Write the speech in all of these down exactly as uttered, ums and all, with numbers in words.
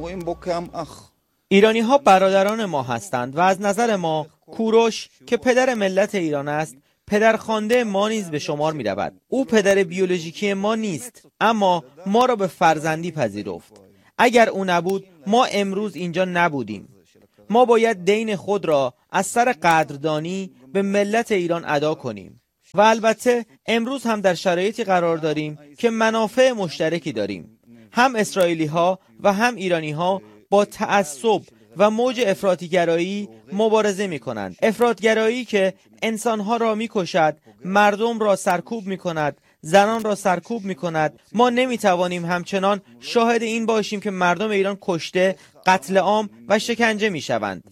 ایرانی ها برادران ما هستند و از نظر ما کوروش که پدر ملت ایران است پدرخوانده ما نیز به شمار می رود. او پدر بیولوژیکی ما نیست، اما ما را به فرزندی پذیرفت. اگر او نبود ما امروز اینجا نبودیم. ما باید دین خود را از سر قدردانی به ملت ایران ادا کنیم و البته امروز هم در شرایطی قرار داریم که منافع مشترکی داریم. هم اسرائیلی ها و هم ایرانی ها با تعصب و موج افراطی‌گرایی مبارزه می کنند. افراط‌گرایی که انسانها را می کشد، مردم را سرکوب می کند، زنان را سرکوب می کند. ما نمی توانیم همچنان شاهد این باشیم که مردم ایران کشته، قتل عام و شکنجه می شوند.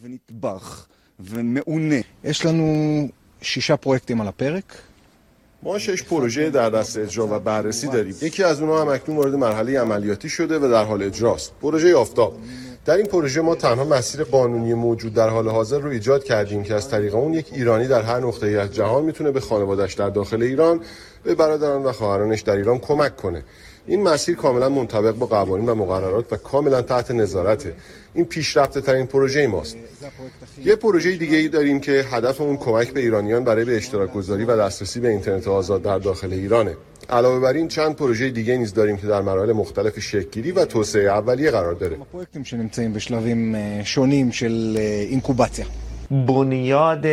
יש לנו שישה פרויקטים על הפרק. ما شش پروژه در دست اجرا و بررسی داریم. یکی از اونها هم اکنون وارد مرحله عملیاتی شده و در حال اجراست. پروژه آفتاب. در این پروژه ما تنها مسیر قانونی موجود در حال حاضر رو ایجاد کردیم که از طریق اون یک ایرانی در هر نقطه‌ای از جهان میتونه به خانواده‌اش در داخل ایران، به برادران و خواهرانش در ایران کمک کنه. این مسیر کاملا منطبق با قوانین و مقررات و کاملا تحت نظارته. این پیشرفته ترین پروژه ماست. یه پروژه دیگه ای داریم که هدف اون کمک به ایرانیان برای به اشتراک گذاری و دسترسی به اینترنت آزاد در داخل ایرانه. علاوه بر این چند پروژه دیگه نیز داریم که در مراحل مختلف شکل‌گیری و توسعه اولیه قرار داره. پروژه‌ای که نמצאים בשלבים שונים של אינקובציה. بنیاد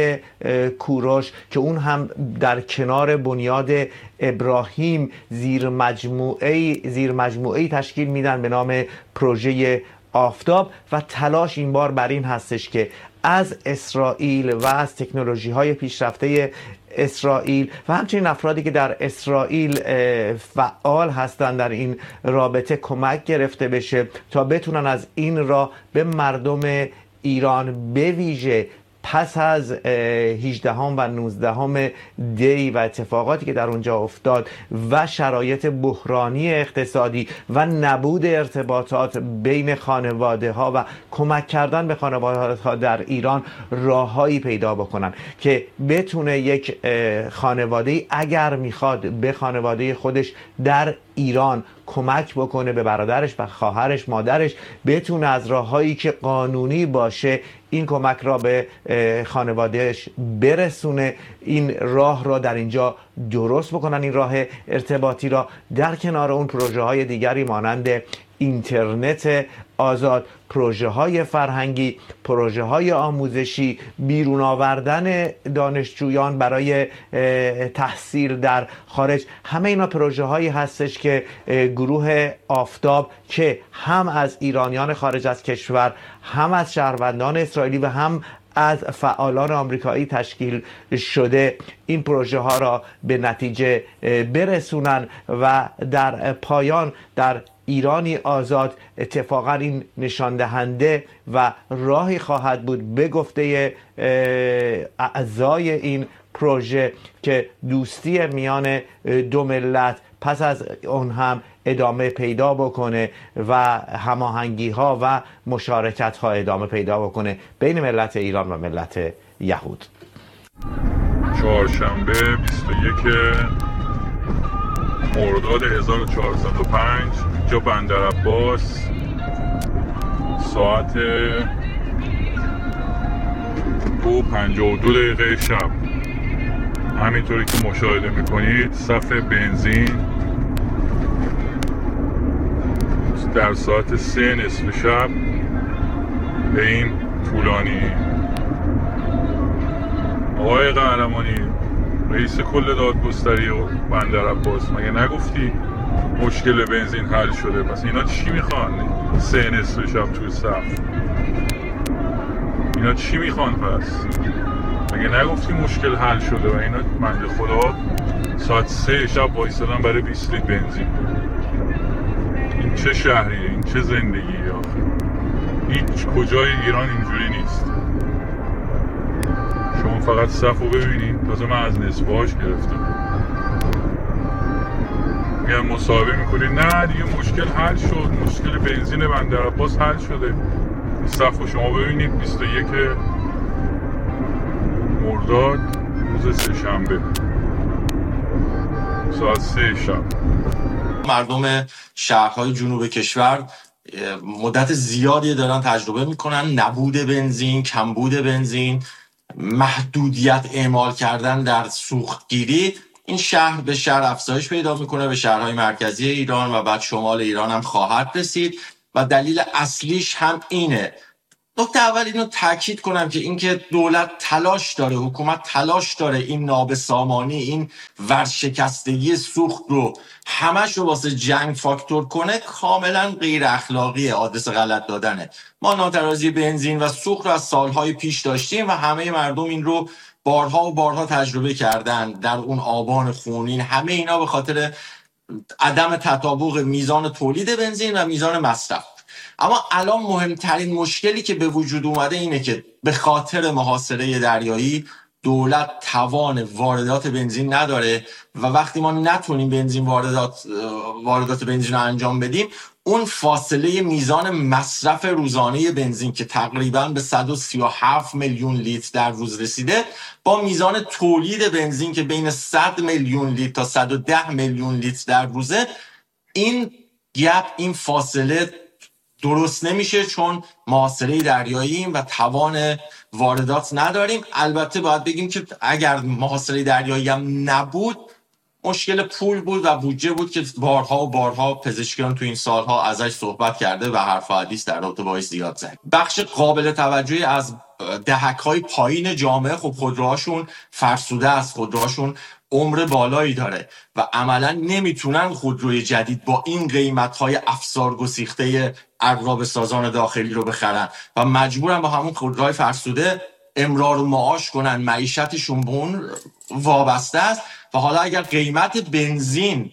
کوروش که اون هم در کنار بنیاد ابراهیم زیر مجموعه زیر مجموعه تشکیل میدن به نام پروژه آفتاب و تلاش این بار بر این هستش که از اسرائیل و از تکنولوژی های پیشرفته اسرائیل و همچنین افرادی که در اسرائیل فعال هستند در این رابطه کمک گرفته بشه تا بتونن از این راه به مردم ایران به ویژه پس از هجدهم و نوزدهم دی و اتفاقاتی که در اونجا افتاد و شرایط بحرانی اقتصادی و نبود ارتباطات بین خانواده ها و کمک کردن به خانواده ها در ایران راههایی پیدا بکنن که بتونه یک خانواده اگر میخواد به خانواده خودش در ایران کمک بکنه، به برادرش و خواهرش، مادرش، بتونه از راههایی که قانونی باشه این کمک را به خانوادهش برسونه، این راه را در اینجا درست بکنن، این راه ارتباطی را، در کنار اون پروژه های دیگری مانند اینترنت آزاد، پروژه های فرهنگی، پروژه های آموزشی، بیرون آوردن دانشجویان برای تحصیل در خارج، همه اینا پروژه هایی هستش که گروه آفتاب که هم از ایرانیان خارج از کشور، هم از شهروندان اسرائیلی و هم از فعالان آمریکایی تشکیل شده این پروژه ها را به نتیجه برسونن و در پایان در ایرانی آزاد اتفاقا این نشان دهنده و راهی خواهد بود به گفته اعضای این پروژه که دوستی میان دو ملت پس از اون هم ادامه پیدا بکنه و هماهنگی ها و مشارکت ها ادامه پیدا بکنه بین ملت ایران و ملت یهود. چهارشنبه بیست و یک مرداد هزار و چهارصد و پنج جا بندر عباس ساعت دو و پنجاه و دو دقیقه شب، همینطوری که مشاهده میکنید صف بنزین در ساعت سه نصف شب به این طولانی. آقای قهرمانی رئیس کل دادگستری و بندر عباس، مگه نگفتی مشکل بنزین حل شده؟ پس اینا چی میخوان؟ سه نصف شب توی صف اینا چی میخوان؟ پس مگه نگفتی مشکل حل شده و اینا بنده خدا ساعت سه شب وایسادن برای بیست لیتر بنزین؟ این چه شهریه؟ این چه زندگیه آخه؟ هیچ کجای ایران اینجوری نیست. شما فقط صف رو ببینید. تازه من از نصفهاش گرفتم. میگم مصاحبه میکنید نه دیگه مشکل حل شد، مشکل بنزین بندر عباس حل شده. صف رو شما ببینید. بیست و یک مرداد روز سه شنبه ساعت سه شب. مردم شهرهای جنوب کشور مدت زیادی دارن تجربه میکنن نبود بنزین، کمبود بنزین، محدودیت اعمال کردن در سوختگیری. این شهر به شهر افزایش پیدا میکنه، به شهرهای مرکزی ایران و بعد شمال ایران هم خواهد رسید و دلیل اصلیش هم اینه. نکته اول اینو تاکید کنم که اینکه دولت تلاش داره، حکومت تلاش داره این نابسامانی، این ورشکستگی سوخت رو همش رو واسه جنگ فاکتور کنه، کاملا غیر اخلاقیه، آدرس غلط دادنه. ما ناترازی بنزین و سوخت رو از سالهای پیش داشتیم و همه مردم این رو بارها و بارها تجربه کردن در اون آبان خونین. همه اینا به خاطر عدم تطابق میزان تولید بنزین و میزان مصرف. اما الان مهمترین مشکلی که به وجود اومده اینه که به خاطر محاصره دریایی دولت توان واردات بنزین نداره و وقتی ما نتونیم بنزین واردات واردات بنزین رو انجام بدیم، اون فاصله میزان مصرف روزانه بنزین که تقریباً به صد و سی و هفت میلیون لیتر در روز رسیده با میزان تولید بنزین که بین صد میلیون لیتر تا صد و ده میلیون لیتر در روزه، این گپ، این فاصله درست نمیشه چون محاصره دریاییم و توان واردات نداریم. البته باید بگیم که اگر محاصره دریایی هم نبود، مشکل پول بود و بودجه بود که بارها و بارها پزشکان تو این سالها ازش صحبت کرده و حرف و حدیث در رابطه باهاش زیاد زد. بخش قابل توجهی از دهک‌های پایین جامعه خب خودروهاشون فرسوده است، خودروهاشون عمر بالایی داره و عملا نمیتونن خودروی جدید با این قیمت‌های افسار گسیخته ارباب سازان داخلی رو بخرن و مجبورن با همون خودروهای فرسوده امرار و معاش کنن، معیشتشون به اون وابسته است. و حالا اگر قیمت بنزین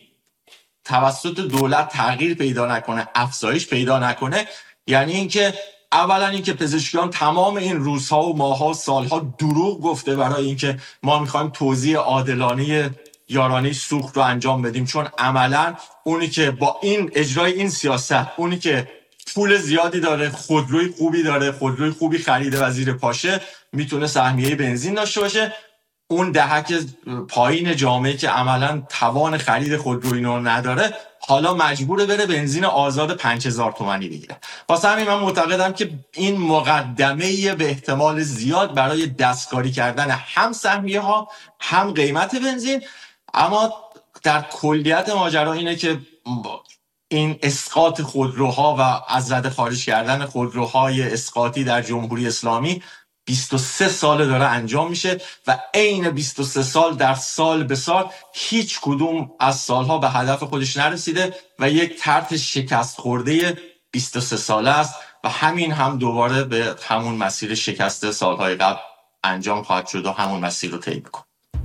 توسط دولت تغییر پیدا نکنه، افزایش پیدا نکنه، یعنی اینکه اولا اینکه پزشکان تمام این روزها و ماهها و سالها دروغ گفته برای اینکه ما میخوایم توزیع عادلانه یارانه سوخت رو انجام بدیم، چون عملا اونی که با این اجرای این سیاست، اونی که پول زیادی داره، خودروی خوبی داره، خودروی خوبی خریده و زیر پاشه، میتونه سهمیه بنزین داشته باشه. اون دهک پایین جامعه که عملا توان خرید خودروی رو نداره، حالا مجبوره بره بنزین آزاد پنج هزار تومانی بگیره. واسه همین من معتقدم که این مقدمه به احتمال زیاد برای دستکاری کردن هم سهمیه ها هم قیمت بنزین. اما در کلیت ماجرا اینه که این اسقاط خودروها و از رده خارج کردن خودروهای اسقاطی در جمهوری اسلامی بیست و سه سال داره انجام میشه و عین بیست و سه سال در سال به سال هیچ کدوم از سالها به هدف خودش نرسیده و یک طرح شکست خورده بیست و سه ساله است و همین هم دوباره به همون مسیر شکست سالهای قبل انجام خواهد شد و همون مسیر رو طی می‌کنه.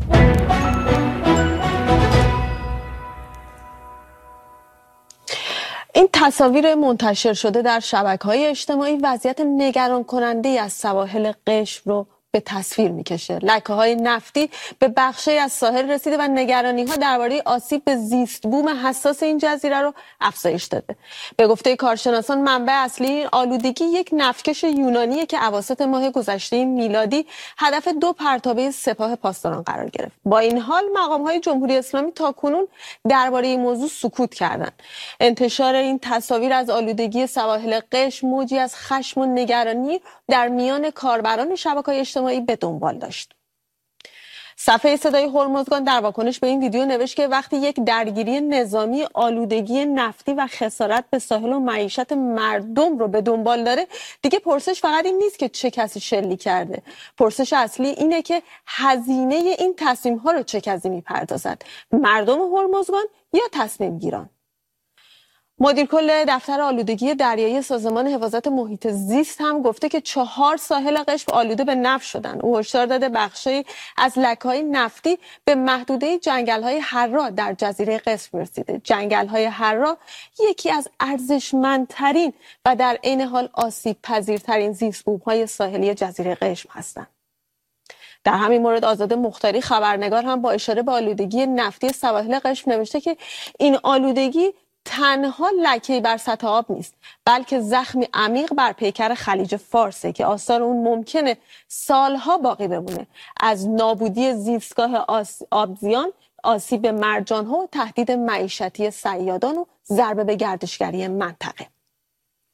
این تصاویر منتشر شده در شبکه‌های اجتماعی وضعیت نگران کننده از سواحل قشم رو به تصویر میکشه. لکه‌های نفتی به بخشی از ساحل رسیده و نگرانی‌ها درباره آسیب به زیست بوم حساس این جزیره رو افزایش داده. به گفته کارشناسان منبع اصلی این آلودگی یک نفتکش یونانیه که اواسط ماه گذشته میلادی هدف دو پرتابه سپاه پاسداران قرار گرفت. با این حال مقام‌های جمهوری اسلامی تاکنون درباره این موضوع سکوت کردند. انتشار این تصاویر از آلودگی سواحل قشم موجی از خشم و نگرانی در میان کاربران شبکه‌های اجتماعی به دنبال داشت. صفحه صدای هرمزگان در واکنش به این ویدیو نوشت که وقتی یک درگیری نظامی آلودگی نفتی و خسارت به ساحل و معیشت مردم رو به دنبال داره، دیگه پرسش فقط این نیست که چه کسی شلیک کرده. پرسش اصلی اینه که هزینه این تصمیم‌ها رو چه کسی میپردازد؟ مردم هرمزگان یا تصمیم گیران؟ مدیر کل دفتر آلودگی دریایی سازمان حفاظت محیط زیست هم گفته که چهار ساحل قشم آلوده به نفت شدن. او هشدار داده بخشی از لکه‌های نفتی به محدوده جنگل‌های حرا در جزیره قشم رسیده. جنگل‌های حرا یکی از ارزشمندترین و در عین حال آسیب پذیرترین زیست‌بوم‌های ساحلی جزیره قشم هستند. در همین مورد آزاده مختاری خبرنگار هم با اشاره به آلودگی نفتی سواحل قشم نوشته که این آلودگی تنها لکه‌ای بر سطح آب نیست، بلکه زخمی عمیق بر پیکر خلیج فارسه که آثار اون ممکنه سالها باقی بمونه. از نابودی زیستگاه آبزیان، آسیب مرجان‌ها و تهدید معیشتی صیادان و ضربه به گردشگری منطقه.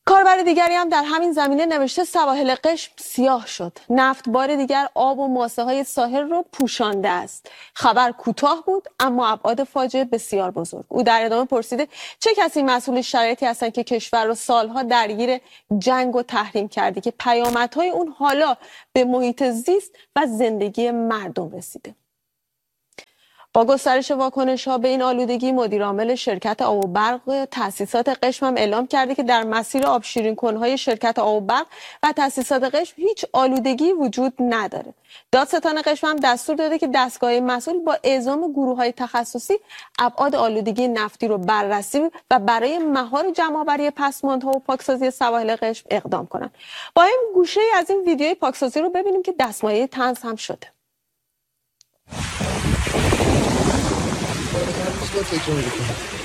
کاربر دیگری هم در همین زمینه نوشته سواحل قشم سیاه شد. نفت بار دیگر آب و ماسه های ساحل رو پوشانده است. خبر کوتاه بود اما ابعاد فاجعه بسیار بزرگ. او در ادامه پرسیده چه کسی مسئول شرایطی هستند که کشور رو سالها درگیر جنگ و تحریم کرده که پیامدهای اون حالا به محیط زیست و زندگی مردم رسیده. با گسترش واکنش‌ها به این آلودگی، مدیر عامل شرکت آب و برق تأسیسات قشم هم اعلام کرده که در مسیر آب شیرین کن‌های شرکت آب و برق و تأسیسات قشم هیچ آلودگی وجود نداره. دادستان قشم هم دستور داده که دستگاه مسئول با اعزام گروه‌های تخصصی ابعاد آلودگی نفتی رو بررسی و برای مهار جمع‌آوری پسماندها و پاکسازی سواحل قشم اقدام کنند. با این گوشه‌ای از این ویدیوی پاکسازی رو ببینیم که دستمایه طنز هم شده. Let's take one.